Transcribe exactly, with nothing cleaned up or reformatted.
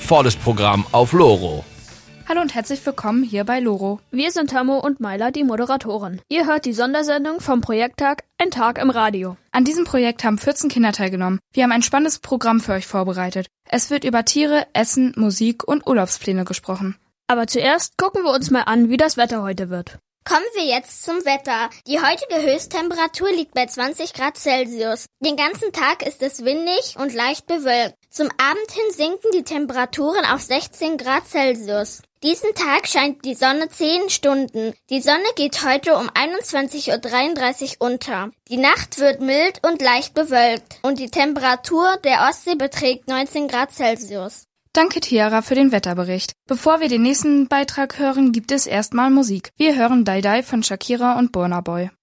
volles Programm auf Loro. Hallo und herzlich willkommen hier bei Loro. Wir sind Tammo und Maila, die Moderatoren. Ihr hört die Sondersendung vom Projekttag Ein Tag im Radio. An diesem Projekt haben vierzehn Kinder teilgenommen. Wir haben ein spannendes Programm für euch vorbereitet. Es wird über Tiere, Essen, Musik und Urlaubspläne gesprochen. Aber zuerst gucken wir uns mal an, wie das Wetter heute wird. Kommen wir jetzt zum Wetter. Die heutige Höchsttemperatur liegt bei zwanzig Grad Celsius. Den ganzen Tag ist es windig und leicht bewölkt. Zum Abend hin sinken die Temperaturen auf sechzehn Grad Celsius. Diesen Tag scheint die Sonne zehn Stunden. Die Sonne geht heute um einundzwanzig Uhr dreiunddreißig unter. Die Nacht wird mild und leicht bewölkt und die Temperatur der Ostsee beträgt neunzehn Grad Celsius. Danke, Tiara, für den Wetterbericht. Bevor wir den nächsten Beitrag hören, gibt es erstmal Musik. Wir hören Die Die von Shakira und Burna Boy.